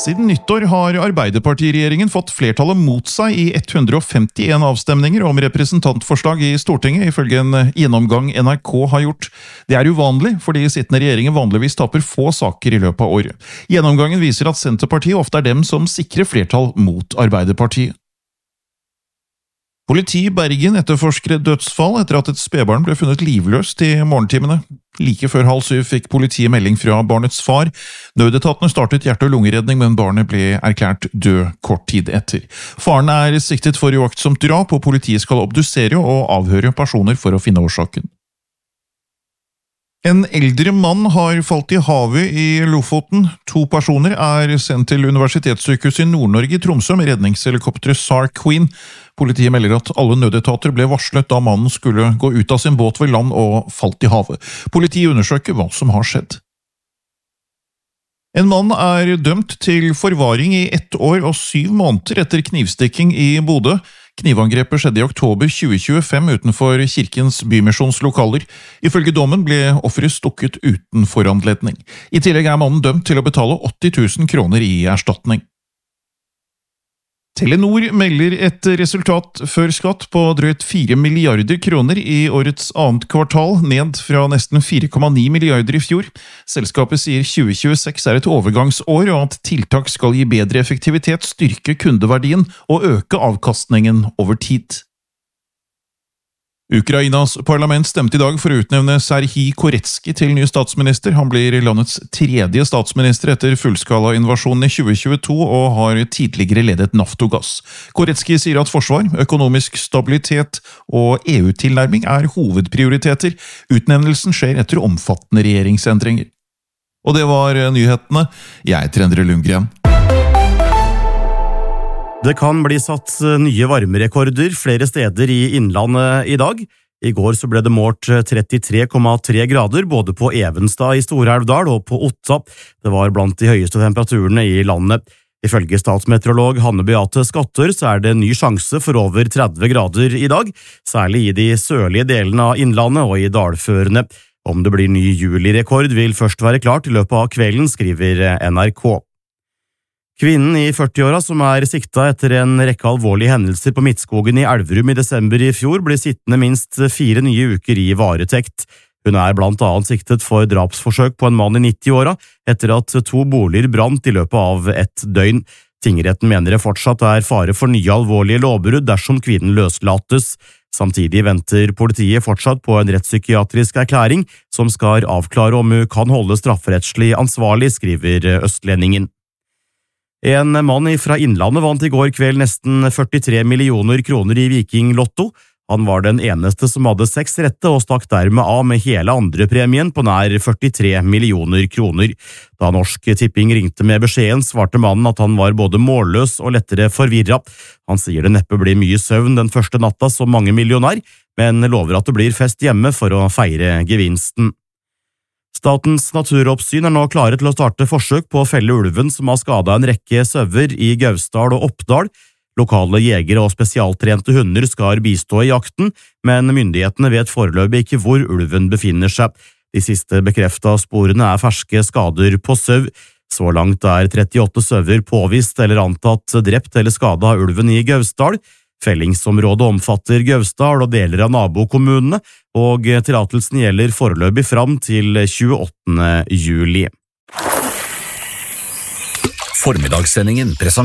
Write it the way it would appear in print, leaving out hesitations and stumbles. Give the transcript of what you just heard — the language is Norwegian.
Siden nyttår har Arbeiderpartiregjeringen fått flertallet mot seg i 151 avstemninger om representantforslag i Stortinget, ifølge en gjennomgang NRK har gjort. Det er uvanlig, fordi sittende regjeringen vanligvis taper få saker i løpet av året. Gjennomgangen viser at Senterpartiet ofte er dem som sikrer flertall mot Arbeiderpartiet. Politi i Bergen etterforsker et dødsfall etter at et spedbarn ble funnet livløst i morgentimene. Like før 6:30 fikk politiet melding fra barnets far. Nødetatene startet hjerte- og lungeredning, men barnet ble erklært død kort tid etter. Faren er siktet for uaktsomt drap, og politiet skal obdusere og avhøre personer for å finne årsaken. En eldre mann har falt i havet i Lofoten. 2 personer er sendt til Universitetssykehuset i Nord-Norge i Tromsø med redningshelikopteret SAR Queen. Politiet melder at alle nødetater ble varslet da mannen skulle gå ut av sin båt ved land og falt i havet. Politiet undersøker hva som har skjedd. En mann er dømt til forvaring i 1 år og 7 måneder etter knivstikking i Bodø. Knivangrepet skjedde i oktober 2025 utenfor Kirkens Bymisjonslokaler. Ifølge dommen ble offeret stukket uten foranledning. I tillegg er mannen dømt til å betale 80 000 kroner i erstatning. Telenor melder et resultat før skatt på drøyt 4 milliarder kroner i årets 2. kvartal, ned fra nesten 4,9 milliarder i fjor. Selskapet sier 2026 er et overgangsår, og at tiltak skal gi bedre effektivitet, styrke kundeverdien og øke avkastningen over tid. Ukrainas parlament stemte i dag for å utnevne Serhij Koretsky til ny statsminister. Han blir landets 3. statsminister etter fullskala-invasjonen i 2022 og har tidligere ledet Naftogass. Koretsky sier at forsvar, økonomisk stabilitet og EU-tilnærming er hovedprioriteter. Utnevnelsen skjer etter omfattende regjeringsendringer. Og det var nyhetene. Jeg heter Endre Lundgren. Det kan bli satt nye varmerekorder flere steder i Innlandet i dag. I går så ble det målt 33,3 grader både på Evenstad i Stor-Elvdal og på Otta. Det var blant de høyeste temperaturene i landet. Ifølge statsmeteorolog Hanne Beate Skatter så er det ny sjanse for over 30 grader i dag, særlig i de sørlige delene av Innlandet og i dalførene. Om det blir ny julirekord vil først være klart i løpet av kvelden, skriver NRK. Kvinnen i 40-åra som er sikta etter en rekke alvorlige hendelser på Midtskogen i Elverum i desember i fjor, ble sittende minst 4 nye uker i varetekt. Hun er blant annet siktet for drapsforsøk på en mann i 90-åra etter at 2 boliger brant i løpet av et døgn. Tingretten mener det fortsatt er fare for nye alvorlige lovbrudd dersom kvinnen løslates. Samtidig venter politiet fortsatt på en rettspsykiatrisk erklæring som skal avklare om hun kan holde strafferettslig ansvarlig, skriver Østlendingen. En mann fra Innlandet vant i går kveld nesten 43 millioner kroner i Viking Lotto. Han var den eneste som hadde 6 rette og stakk dermed av med hele andrepremien på nær 43 millioner kroner. Da Norsk Tipping ringte med beskjeden, svarte mannen at han var både målløs og lettere forvirret. Han sier det neppe blir mye søvn den første natta som mange millionær, men lover at det blir fest hjemme for å feire gevinsten. Statens naturoppsyn er nå klare til å starte forsøk på å felle ulven som har skadet en rekke sauer i Gausdal og Oppdal. Lokale jegere og spesialtrente hunder skal bistå i jakten, men myndighetene vet foreløpig ikke hvor ulven befinner seg. De siste bekreftet sporene er ferske skader på sau. Så langt er 38 sauer påvist eller antatt drept eller skadet av ulven i Gausdal. Fellingsområdet omfatter Gausdal og deler av nabokommunene, og tillatelsen gjelder foreløpig fram til 28. juli. Formiddagssendingen